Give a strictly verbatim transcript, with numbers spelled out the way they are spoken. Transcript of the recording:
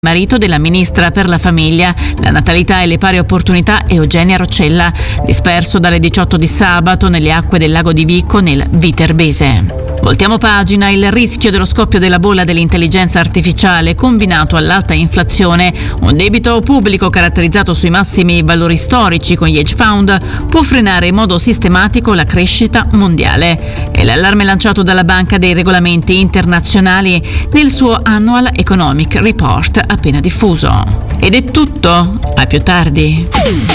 marito della ministra per la famiglia, la natalità e le pari opportunità Eugenia Roccella, disperso dalle diciotto di sabato nelle acque del lago di Vico nel Viterbese. Voltiamo pagina. Il rischio dello scoppio della bolla dell'intelligenza artificiale combinato all'alta inflazione, un debito pubblico caratterizzato sui massimi valori storici con gli hedge fund, può frenare in modo sistematico la crescita mondiale. È l'allarme lanciato dalla Banca dei Regolamenti Internazionali nel suo Annual Economic Report appena diffuso. Ed è tutto. A più tardi.